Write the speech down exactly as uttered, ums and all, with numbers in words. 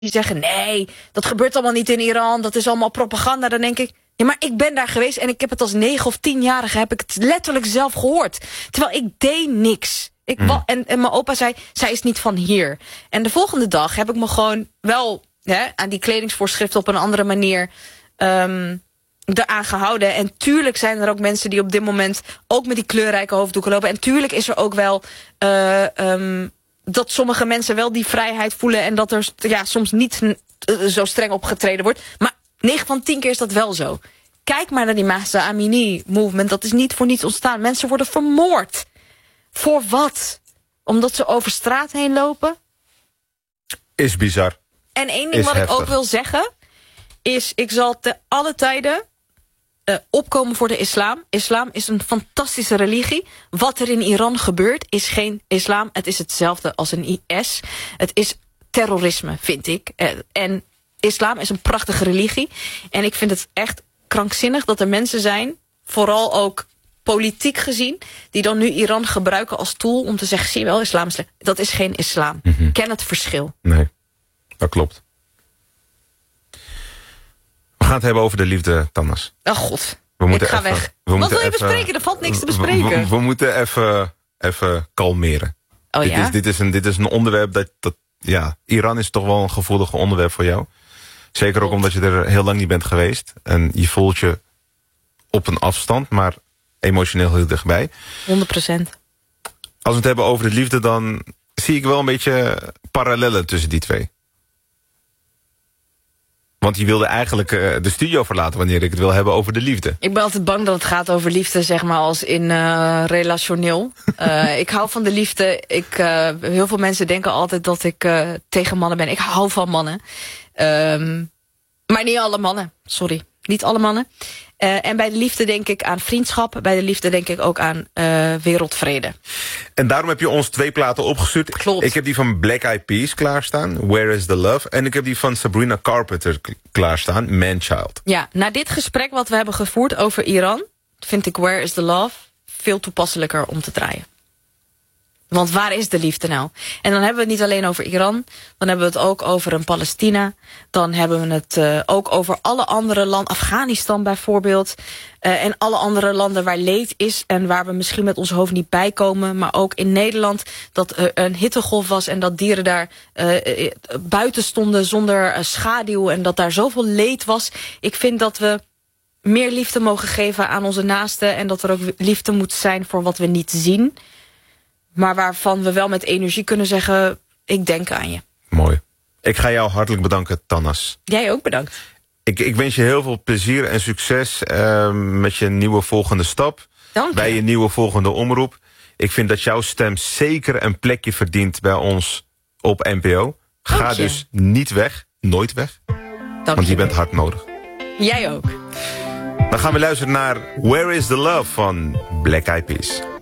die zeggen, nee, dat gebeurt allemaal niet in Iran. Dat is allemaal propaganda. Dan denk ik, ja, maar ik ben daar geweest en ik heb het als negen of tienjarige heb ik het letterlijk zelf gehoord. Terwijl ik deed niks. Ik mm. wa- en, en mijn opa zei, zij is niet van hier. En de volgende dag heb ik me gewoon wel hè, aan die kledingsvoorschriften op een andere manier um, eraan gehouden. En tuurlijk zijn er ook mensen die op dit moment ook met die kleurrijke hoofddoeken lopen. En tuurlijk is er ook wel uh, um, dat sommige mensen wel die vrijheid voelen en dat er ja, soms niet uh, zo streng opgetreden wordt. Maar negen van tien keer is dat wel zo. Kijk maar naar die Mahsa Amini movement. Dat is niet voor niets ontstaan. Mensen worden vermoord. Voor wat? Omdat ze over straat heen lopen? Is bizar. En één ding is wat heftig. ik ook wil zeggen is, ik zal te alle tijden uh, opkomen voor de islam. Islam is een fantastische religie. Wat er in Iran gebeurt is geen islam. Het is hetzelfde als een I S. Het is terrorisme, vind ik. Uh, en islam is een prachtige religie. En ik vind het echt krankzinnig dat er mensen zijn, vooral ook politiek gezien, die dan nu Iran gebruiken als tool om te zeggen, zie je wel, islam is slecht. Dat is geen islam. Mm-hmm. Ken het verschil. Nee, dat klopt. We gaan het hebben over de liefde, Tannis. Oh god, we moeten ik ga even, weg. We Wat wil je even, bespreken? Er valt niks te bespreken. We, we, we moeten even, even kalmeren. Oh, dit, ja? is, dit, is een, dit is een onderwerp dat, dat... Ja, Iran is toch wel een gevoelig onderwerp voor jou. Zeker ook omdat je er heel lang niet bent geweest. En je voelt je op een afstand, maar emotioneel heel dichtbij. honderd procent. Als we het hebben over de liefde, dan zie ik wel een beetje parallellen tussen die twee. Want je wilde eigenlijk uh, de studio verlaten wanneer ik het wil hebben over de liefde. Ik ben altijd bang dat het gaat over liefde, zeg maar, als in uh, relationeel. uh, ik hou van de liefde. Ik, uh, heel veel mensen denken altijd dat ik uh, tegen mannen ben. Ik hou van mannen. Um, maar niet alle mannen, sorry. Niet alle mannen. Uh, en bij de liefde denk ik aan vriendschap. Bij de liefde denk ik ook aan uh, wereldvrede. En daarom heb je ons twee platen opgestuurd. Klopt. Ik heb die van Black Eyed Peas klaarstaan, Where is the Love? En ik heb die van Sabrina Carpenter klaarstaan, Man-Child. Ja, na dit gesprek wat we hebben gevoerd over Iran, vind ik Where is the Love veel toepasselijker om te draaien. Want waar is de liefde nou? En dan hebben we het niet alleen over Iran. Dan hebben we het ook over een Palestina. Dan hebben we het uh, ook over alle andere landen. Afghanistan bijvoorbeeld. Uh, en alle andere landen waar leed is. En waar we misschien met ons hoofd niet bij komen. Maar ook in Nederland dat uh, een hittegolf was. En dat dieren daar uh, uh, buiten stonden zonder uh, schaduw. En dat daar zoveel leed was. Ik vind dat we meer liefde mogen geven aan onze naasten. En dat er ook liefde moet zijn voor wat we niet zien. Maar waarvan we wel met energie kunnen zeggen, ik denk aan je. Mooi. Ik ga jou hartelijk bedanken, Tannis. Jij ook bedankt. Ik, ik wens je heel veel plezier en succes uh, met je nieuwe volgende stap. Dank je. Bij je nieuwe volgende omroep. Ik vind dat jouw stem zeker een plekje verdient bij ons op N P O. Ga Dank je. dus niet weg, nooit weg. Dank want je je. bent hard nodig. Jij ook. Dan gaan we luisteren naar Where is the Love van Black Eyed Peas.